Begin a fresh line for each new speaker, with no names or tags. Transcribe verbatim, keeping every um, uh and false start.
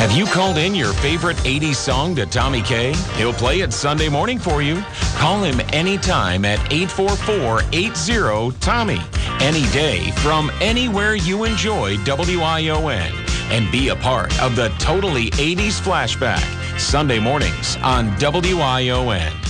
Have you called in your favorite eighties song to Tommy K? He'll play it Sunday morning for you. Call him anytime at eight four four, eight zero, Tommy. Any day from anywhere you enjoy W I O N. And be a part of the Totally eighties Flashback. Sunday mornings on W I O N.